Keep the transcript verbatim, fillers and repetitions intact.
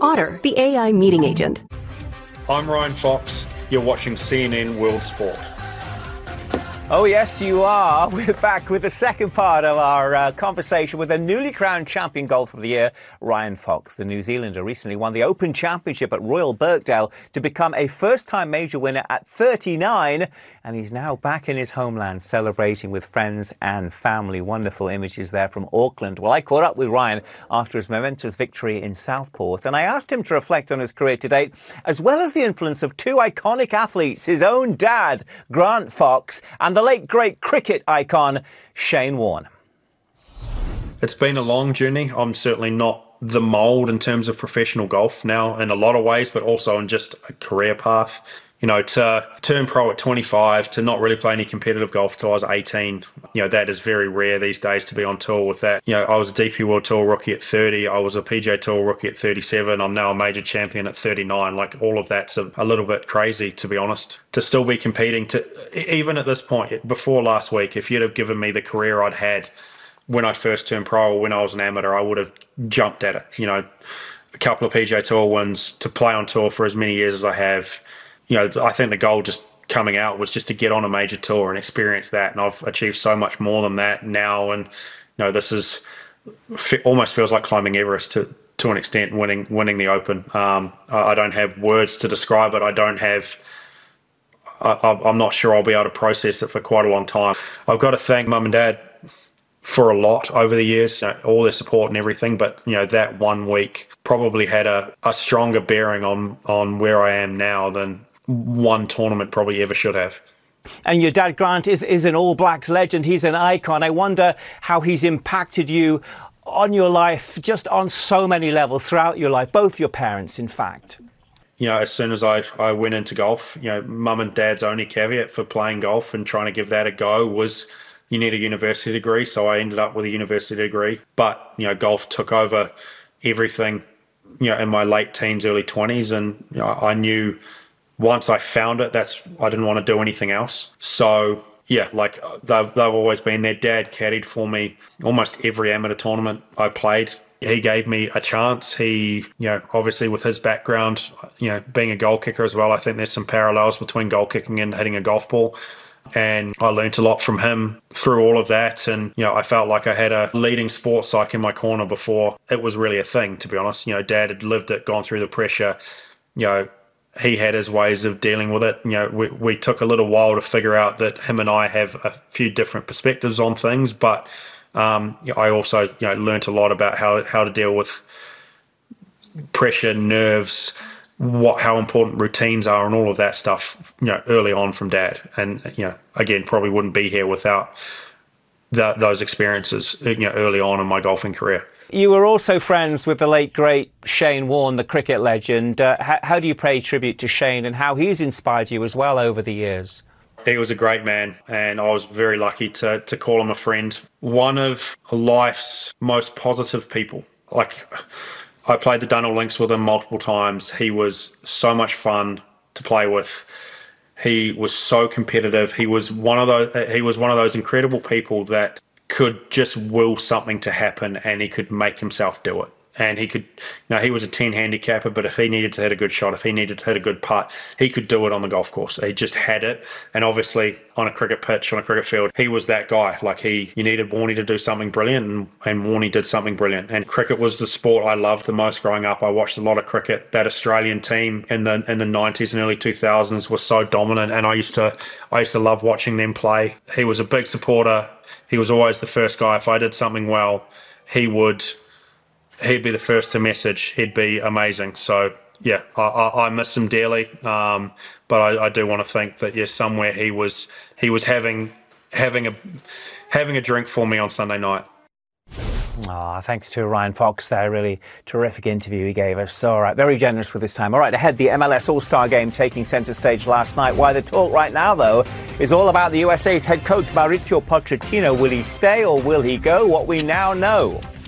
Otter, the A I meeting agent. I'm Ryan Fox. You're watching C N N World Sport. Oh, yes, you are. We're back with the second part of our uh, conversation with the newly crowned champion golfer of the year, Ryan Fox. The New Zealander recently won the Open Championship at Royal Birkdale to become a first-time major winner at thirty-nine. And he's now back in his homeland celebrating with friends and family. Wonderful images there from Auckland. Well, I caught up with Ryan after his momentous victory in Southport, and I asked him to reflect on his career to date, as well as the influence of two iconic athletes, his own dad, Grant Fox, and the late great cricket icon, Shane Warne. It's been a long journey. I'm certainly not the mould in terms of professional golf now in a lot of ways, but also in just a career path. You know, to turn pro at twenty-five, to not really play any competitive golf till I was eighteen, you know, that is very rare these days to be on tour with that. You know, I was a D P World Tour rookie at thirty. I was a P G A Tour rookie at thirty-seven. I'm now a major champion at thirty-nine. Like, all of that's a, a little bit crazy, to be honest. To still be competing, to even at this point, before last week, if you'd have given me the career I'd had when I first turned pro or when I was an amateur, I would have jumped at it. You know, a couple of P G A Tour wins, to play on tour for as many years as I have. You know, I think the goal just coming out was just to get on a major tour and experience that. And I've achieved so much more than that now. And, you know, this is almost feels like climbing Everest to, to an extent, winning winning the Open. Um, I don't have words to describe it. I don't have, I, I'm not sure I'll be able to process it for quite a long time. I've got to thank mum and dad for a lot over the years, you know, all their support and everything. But, you know, that one week probably had a, a stronger bearing on, on where I am now than one tournament probably ever should have. And your dad, Grant, is, is an All Blacks legend. He's an icon. I wonder how he's impacted you on your life, just on so many levels throughout your life, both your parents, in fact. You know, as soon as I, I went into golf, you know, mum and dad's only caveat for playing golf and trying to give that a go was you need a university degree. So I ended up with a university degree. But, you know, golf took over everything, you know, in my late teens, early twenties. And, you know, I knew once I found it, that's I didn't want to do anything else. So, yeah, like they've, they've always been there. Dad caddied for me almost every amateur tournament I played. He gave me a chance. He, you know, obviously with his background, you know, being a goal kicker as well, I think there's some parallels between goal kicking and hitting a golf ball. And I learned a lot from him through all of that. And, you know, I felt like I had a leading sports psych in my corner before it was really a thing, to be honest. You know, Dad had lived it, gone through the pressure. You know, he had his ways of dealing with it. You know, we, we took a little while to figure out that him and I have a few different perspectives on things. But um, you know, I also, you know, learned a lot about how, how to deal with pressure, nerves, what how important routines are and all of that stuff, you know, early on from Dad. And, you know, again, probably wouldn't be here without the, those experiences, you know, early on in my golfing career. You were also friends with the late, great Shane Warne, the cricket legend. Uh, how, how do you pay tribute to Shane and how he's inspired you as well over the years? He was a great man, and I was very lucky to to call him a friend. One of life's most positive people. Like, I played the Dunhill Links with him multiple times. He was so much fun to play with. He was so competitive. He was one of those. He was one of those incredible people that could just will something to happen, and he could make himself do it. And he could, you know, he was a ten handicapper, but if he needed to hit a good shot, if he needed to hit a good putt, he could do it on the golf course. He just had it. And obviously on a cricket pitch, on a cricket field, he was that guy. Like he, you needed Warnie to do something brilliant, and, and Warnie did something brilliant. And cricket was the sport I loved the most growing up. I watched a lot of cricket. That Australian team in the in the nineties and early two thousands was so dominant, and I used to I used to love watching them play. He was a big supporter. He was always the first guy. If I did something well, he would. He'd be the first to message. He'd be amazing. So, yeah, I, I, I miss him dearly. Um, but I, I do want to think that, yeah, somewhere he was he was having having a having a drink for me on Sunday night. Oh, thanks to Ryan Fox there. Really terrific interview he gave us. All right, very generous with his time. All right, ahead, the M L S All-Star Game taking centre stage last night. Why the talk right now, though, is all about the U S A's head coach Mauricio Pochettino. Will he stay or will he go? What we now know.